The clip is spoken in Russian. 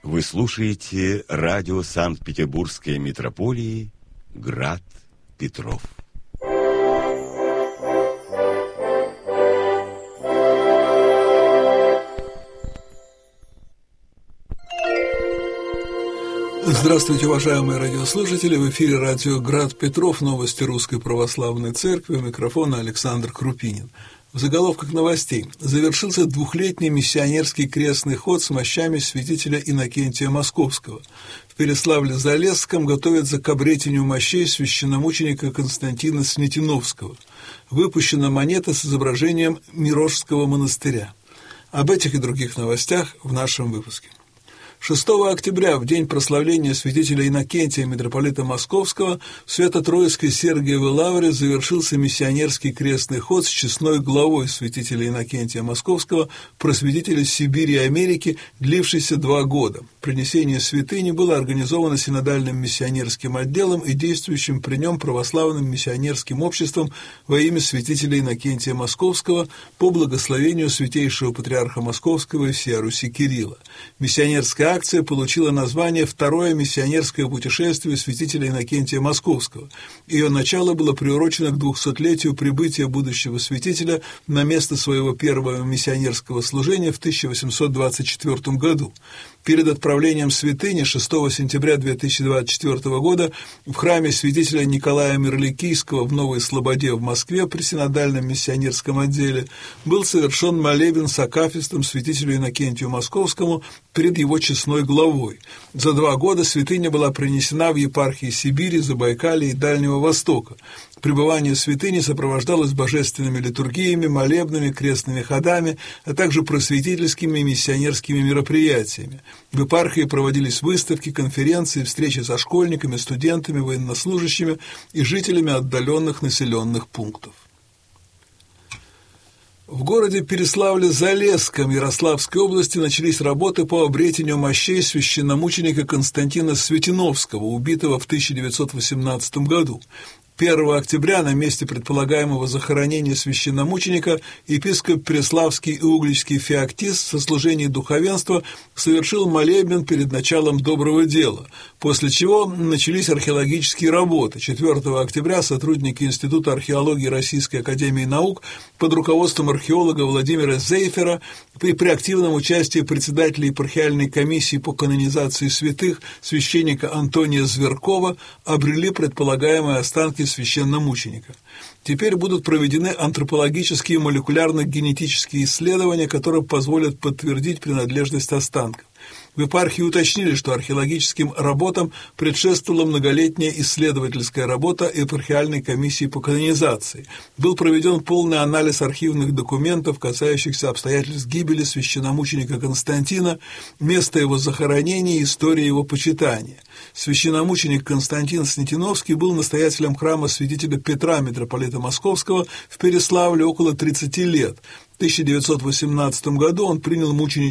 Вы слушаете радио Санкт-Петербургской митрополии «Град Петров». Здравствуйте, уважаемые радиослушатели! В эфире радио «Град Петров», новости Русской Православной Церкви, у микрофона Александр Крупинин. В заголовках новостей. Завершился двухлетний миссионерский крестный ход с мощами святителя Иннокентия Московского. В Переславле-Залесском готовятся к обретению мощей священномученика Константина Снятиновского. Выпущена монета с изображением Мирошского монастыря. Об этих и других новостях в нашем выпуске. 6 октября, в день прославления святителя Иннокентия, митрополита Московского, в Свято-Троицкой Сергиевой лавре завершился миссионерский крестный ход с честной главой святителя Иннокентия Московского, просветителя Сибири и Америки, длившийся 2 года. Принесение святыни было организовано синодальным миссионерским отделом и действующим при нем православным миссионерским обществом во имя святителя Иннокентия Московского по благословению святейшего патриарха Московского и всея Руси Кирилла. Миссионерская акция получила название «Второе миссионерское путешествие святителя Иннокентия Московского». Ее начало было приурочено к 200-летию прибытия будущего святителя на место своего первого миссионерского служения в 1824 году. Перед отправлением святыни 6 сентября 2024 года в храме святителя Николая Мирликийского в Новой Слободе в Москве при синодальном миссионерском отделе был совершен молебен с акафистом святителю Иннокентию Московскому перед его честной главой. За 2 года святыня была принесена в епархии Сибири, Забайкалья и Дальнего Востока. Пребывание святыни сопровождалось божественными литургиями, молебнами, крестными ходами, а также просветительскими и миссионерскими мероприятиями. В епархии проводились выставки, конференции, встречи со школьниками, студентами, военнослужащими и жителями отдаленных населенных пунктов. В городе Переславле-Залесском Ярославской области начались работы по обретению мощей священномученика Константина Снятиновского, убитого в 1918 году. 1 октября на месте предполагаемого захоронения священномученика епископ Преславский и Угличский Феоктист в сослужении духовенства совершил молебен перед началом доброго дела, после чего начались археологические работы. 4 октября сотрудники Института археологии Российской академии наук под руководством археолога Владимира Зейфера и при активном участии председателя епархиальной комиссии по канонизации святых священника Антония Зверкова обрели предполагаемые останки священномученика. Теперь будут проведены антропологические и молекулярно-генетические исследования, которые позволят подтвердить принадлежность останков. В епархии уточнили, что археологическим работам предшествовала многолетняя исследовательская работа епархиальной комиссии по канонизации. Был проведен полный анализ архивных документов, касающихся обстоятельств гибели священномученика Константина, места его захоронения и истории его почитания. Священномученик Константин Снятиновский был настоятелем храма святителя Петра, митрополита Московского, в Переславле около 30 лет. В 1918 году он принял мученический